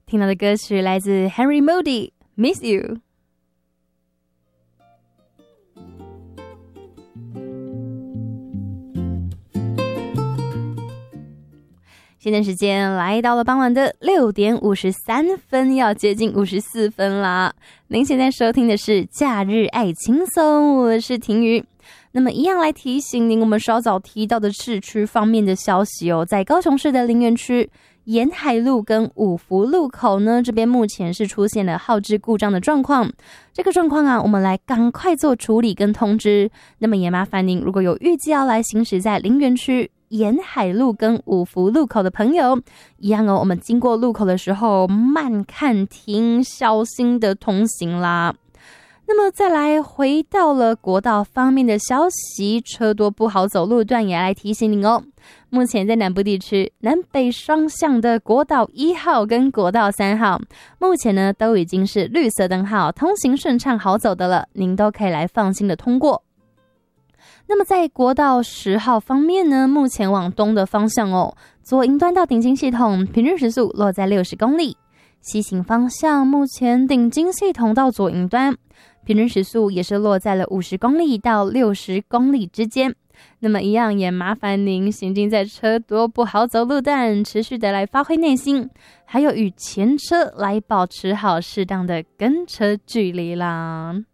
听到的歌曲来自 Henry Moody Miss You。现在时间来到了傍晚的6点53分，要接近54分啦。您现在收听的是假日爱轻松，我是婷瑜。那么一样来提醒您，我们稍早提到的市区方面的消息哦，在高雄市的林园区沿海路跟五福路口呢，这边目前是出现了号志故障的状况。这个状况啊，我们来赶快做处理跟通知。那么也麻烦您，如果有预计要来行驶在林园区沿海路跟五福路口的朋友，一样哦，我们经过路口的时候慢看停，小心的通行啦。那么再来回到了国道方面的消息，车多不好走路段也来提醒您哦。目前在南部地区南北双向的国道1号跟国道3号，目前呢都已经是绿色灯号，通行顺畅好走的了，您都可以来放心的通过。那么在国道10号方面呢，目前往东的方向哦，左营端到顶金系统平均时速落在60公里，西行方向目前顶金系统到左营端平均时速也是落在了50公里到60公里之间。那么一样也麻烦您行进在车多不好走路段，持续的来发挥耐心，还有与前车来保持好适当的跟车距离啦。